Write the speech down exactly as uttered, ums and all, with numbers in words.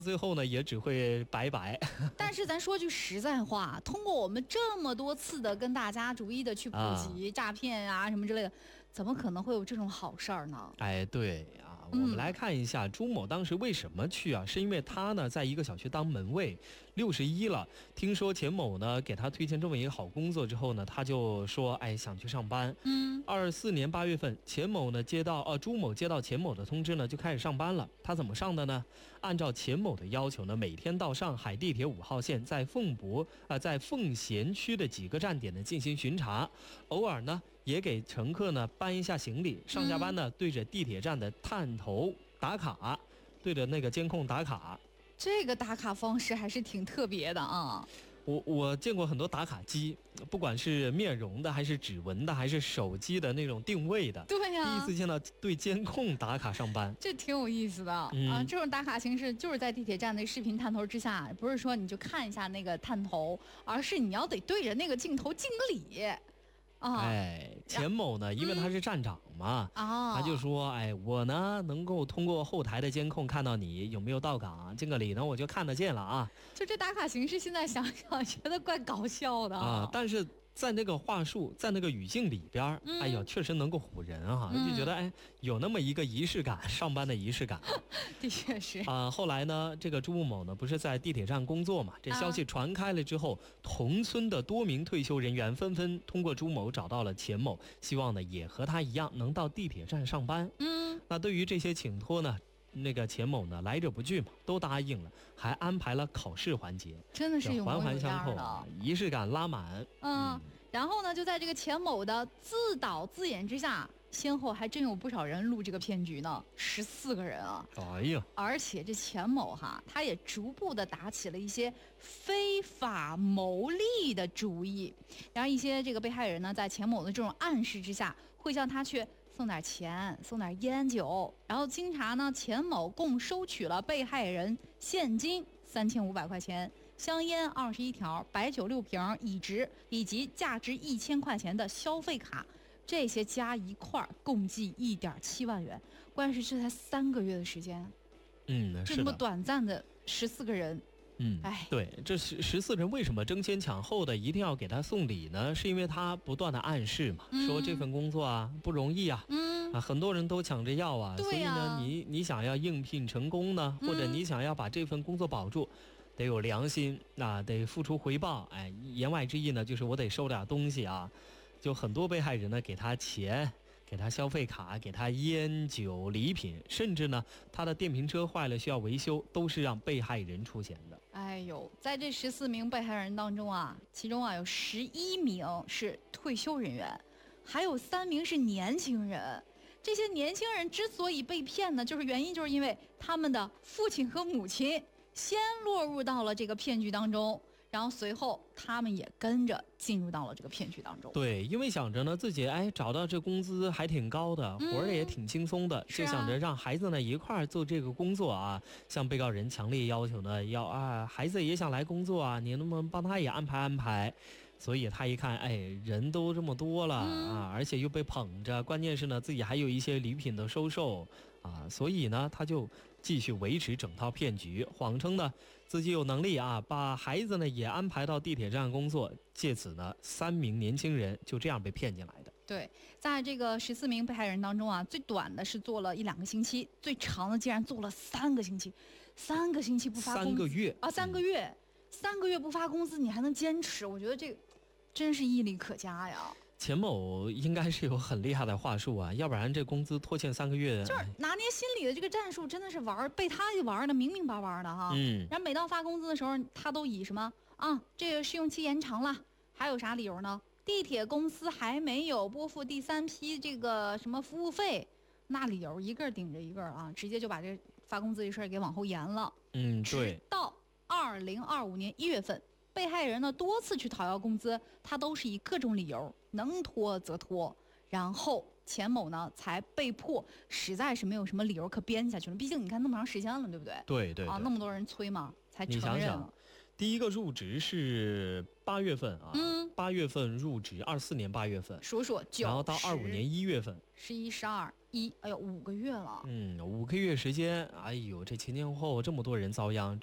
最后呢也只会白白。 但是咱说句实在话，通过我们这么多次的跟大家逐一的去普及、啊、诈骗啊什么之类的，怎么可能会有这种好事儿呢？ 哎，对啊，我们来看一下、嗯、朱某当时为什么去啊？是因为他呢在一个小区当门卫，六十一了，听说钱某呢给他推荐这么一个好工作之后呢，他就说哎想去上班。嗯，二四年八月份，钱某呢接到呃朱某接到钱某的通知呢，就开始上班了。他怎么上的呢？按照钱某的要求呢，每天到上海地铁五号线，在凤博啊、呃，在奉贤区的几个站点呢进行巡查，偶尔呢也给乘客呢搬一下行李。上下班呢、嗯、对着地铁站的探头打卡，对着那个监控打卡。 这个打卡方式还是挺特别的啊。 我我见过很多打卡机，不管是面容的还是指纹的还是手机的那种定位的。 对呀、啊， 第一次见到对监控打卡上班， 这挺有意思的、嗯、啊。这种打卡形式就是在地铁站的视频探头之下，不是说你就看一下那个探头，而是你要得对着那个镜头敬个礼。 哦、哎，钱某呢，因为他是站长嘛， 嗯、 他就说，哎，我呢能够通过后台的监控看到你有没有到岗，敬个礼呢，我就看得见了啊。 就这打卡形式，现在想想觉得怪搞笑的啊，但是在那个话术，在那个语境里边，嗯、哎呦，确实能够唬人哈、嗯，就觉得哎，有那么一个仪式感，上班的仪式感。 的确是啊、呃。后来呢，这个朱某呢，不是在地铁站工作嘛？这消息传开了之后，啊、同村的多名退休人员纷纷通过朱某找到了钱某，希望呢也和他一样能到地铁站上班。嗯，那对于这些请托呢，那个钱某呢来者不拒嘛，都答应了，还安排了考试环节， 真的是有模有样的， 环环相扣，仪式感拉满。 嗯，嗯然后呢，就在这个钱某的自导自演之下，先后还真有不少人入这个骗局呢，十四个人啊！ 哎呀， 而且这钱某哈，他也逐步的打起了一些非法牟利的主意，然后一些这个被害人呢，在钱某的这种暗示之下，会向他去送点钱，送点烟酒，然后经查呢，钱某共收取了被害人现金三千五百块钱，香烟二十一条，白酒六瓶，乙值以及价值一千块钱的消费卡。这些加一块儿共计一点七万元，关键是这才三个月的时间， 嗯， 这么短暂的十四个人， 嗯，哎，对，这十十四人为什么争先抢后的一定要给他送礼呢？是因为他不断的暗示嘛，嗯、说这份工作啊不容易啊，嗯啊，很多人都抢着要啊， 对啊， 所以呢，你你想要应聘成功呢，或者你想要把这份工作保住。嗯得有良心啊，得付出回报。哎，言外之意呢，就是我得收点东西啊。就很多被害人呢，给他钱，给他消费卡，给他烟酒礼品，甚至呢，他的电瓶车坏了需要维修，都是让被害人出钱的。 哎呦，在这十四名被害人当中啊，其中啊有十一名是退休人员，还有三名是年轻人。这些年轻人之所以被骗呢，就是原因就是因为他们的父亲和母亲先落入到了这个骗局当中，然后随后他们也跟着进入到了这个骗局当中。 对，因为想着呢自己哎找到这工资还挺高的，嗯、活儿也挺轻松的，就想着让孩子呢一块儿做这个工作啊。向被告人强烈要求呢，要啊孩子也想来工作啊，你能不能帮他也安排安排？所以他一看，哎，人都这么多了、嗯、啊，而且又被捧着，关键是呢自己还有一些礼品的收受啊，所以呢他就继续维持整套骗局，谎称呢自己有能力啊，把孩子呢也安排到地铁站工作，借此呢三名年轻人就这样被骗进来的。 对，在这个十四名被害人当中啊，最短的是做了一两个星期，最长的竟然做了三个星期，三个星期不发工资， 三个月啊，三个月、嗯，三个月不发工资，你还能坚持，我觉得这个真是毅力可嘉呀。 钱某应该是有很厉害的话术啊，要不然这工资拖欠三个月， 就是拿捏心理的这个战术，真的是玩被他玩的明明白白的哈。嗯，然后每到发工资的时候，他都以什么啊，这个试用期延长了，还有啥理由呢？地铁公司还没有拨付第三批这个什么服务费，那理由一个顶着一个啊，直接就把这发工资这事儿给往后延了。 嗯，对。 直到二零二五年一月份。被害人呢多次去讨要工资，他都是以各种理由能拖则拖，然后钱某呢才被迫，实在是没有什么理由可编下去了。毕竟你看那么长时间了，对不对？ 对 对, 对啊，那么多人催嘛，才承认了。 你想想，第一个入职是八月份啊，嗯，八月份入职，二四年八月份， 数数九， 然后到二五年一月份， 十一、十二、 一，哎呦，五个月了。 嗯，五个月时间，哎呦，这前前后后这么多人遭殃。